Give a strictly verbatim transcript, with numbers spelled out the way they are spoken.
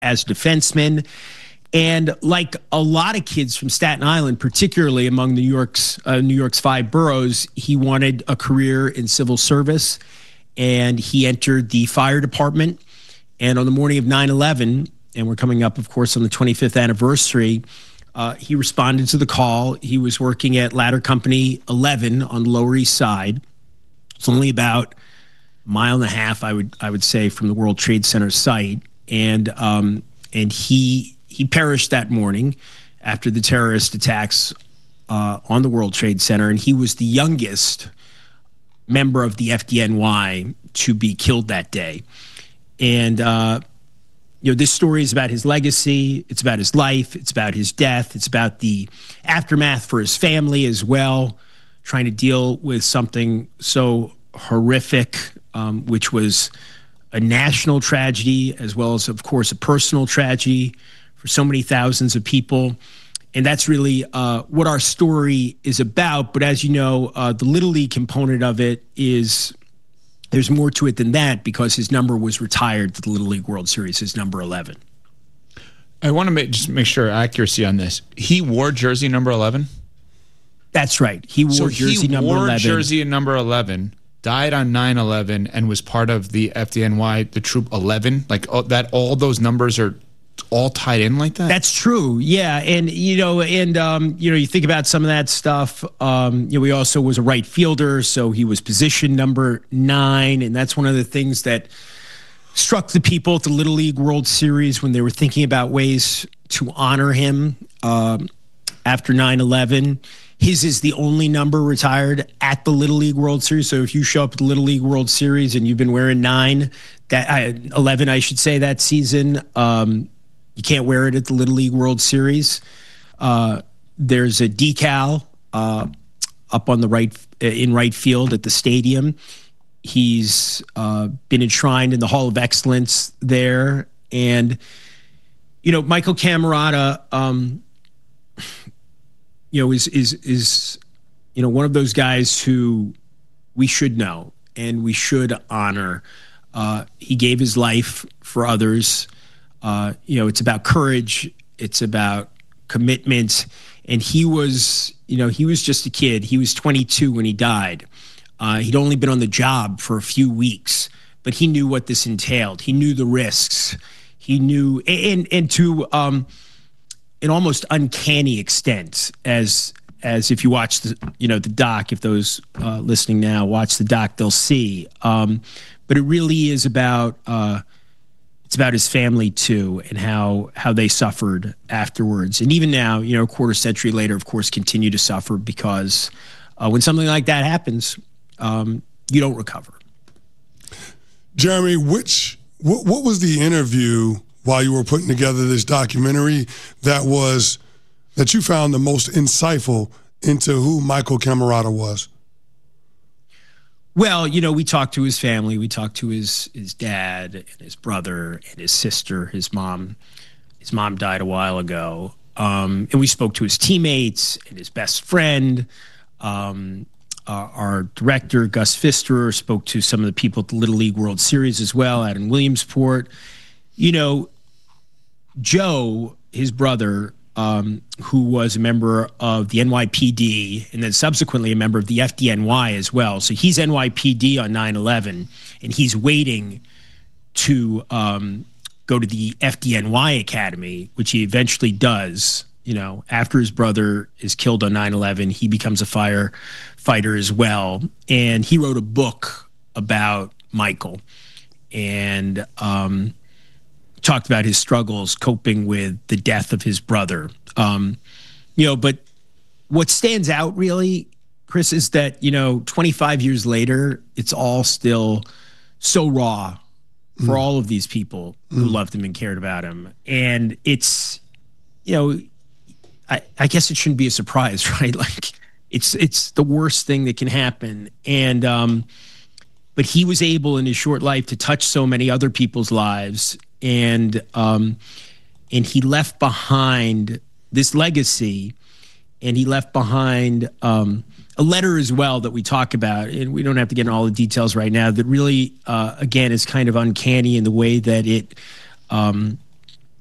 as a defenseman. And like a lot of kids from Staten Island, particularly among New York's uh, New York's five boroughs, he wanted a career in civil service, and he entered the fire department. And on the morning of nine eleven, and we're coming up, of course, on the twenty-fifth anniversary, uh, he responded to the call. He was working at Ladder Company eleven on the Lower East Side. It's only about a mile and a half, I would I would say, from the World Trade Center site, and um, and he. He perished that morning after the terrorist attacks uh, on the World Trade Center, and he was the youngest member of the F D N Y to be killed that day. And, uh, you know, this story is about his legacy. It's about his life. It's about his death. It's about the aftermath for his family as well, trying to deal with something so horrific, um, which was a national tragedy as well as, of course, a personal tragedy for so many thousands of people. And that's really uh, what our story is about. But as you know, uh, the Little League component of it is, there's more to it than that, because his number was retired to the Little League World Series, his number eleven. I want to make, just make sure accuracy on this. He wore jersey number eleven? That's right. He wore so jersey he number wore eleven. jersey number eleven, died on nine eleven, and was part of the F D N Y, the Troop eleven? Like all, that, all those numbers are all tied in like that? That's true. Yeah. And, you know, and, um, you know, you think about some of that stuff. Um, you know, he also was a right fielder, so he was position number nine. And that's one of the things that struck the people at the Little League World Series when they were thinking about ways to honor him um, after nine eleven. His is the only number retired at the Little League World Series. So if you show up at the Little League World Series and you've been wearing nine, that uh, eleven, I should say, that season, um, you can't wear it at the Little League World Series. Uh, there's a decal uh, up on the right in right field at the stadium. He's uh, been enshrined in the Hall of Excellence there, and you know, Michael Camerata, um, you know, is is is you know one of those guys who we should know and we should honor. Uh, he gave his life for others. Uh, you know, it's about courage. It's about commitment. And he was, you know, he was just a kid. He was twenty-two when he died. Uh, he'd only been on the job for a few weeks, but he knew what this entailed. He knew the risks. He knew, and and to um, an almost uncanny extent, as as if you watch the, you know, the doc, if those uh, listening now watch the doc, they'll see. Um, but it really is about. Uh, It's about his family, too, and how how they suffered afterwards. And even now, you know, a quarter century later, of course, continue to suffer because uh, when something like that happens, um, you don't recover. Jeremy, which what, what was the interview while you were putting together this documentary that was that you found the most insightful into who Michael Camerata was? Well, you know, we talked to his family. We talked to his his dad and his brother and his sister. His mom, his mom died a while ago. Um, and we spoke to his teammates and his best friend. Um, uh, our director, Gus Pfister, spoke to some of the people at the Little League World Series as well out in Williamsport. You know, Joe, his brother, Um, who was a member of the N Y P D and then subsequently a member of the F D N Y as well. So he's N Y P D on nine eleven, and he's waiting to um, go to the F D N Y Academy, which he eventually does. You know, after his brother is killed on nine eleven, he becomes a firefighter as well. And he wrote a book about Michael and um talked about his struggles coping with the death of his brother. Um, you know, but what stands out really, Chris, is that, you know, twenty-five years later, it's all still so raw for mm. all of these people who mm. loved him and cared about him. And it's, you know, I, I guess it shouldn't be a surprise, right? Like it's, it's the worst thing that can happen. And, um, but he was able in his short life to touch so many other people's lives. And um, and he left behind this legacy, and he left behind um, a letter as well that we talk about, and we don't have to get into all the details right now, that really, uh, again, is kind of uncanny in the way that it um,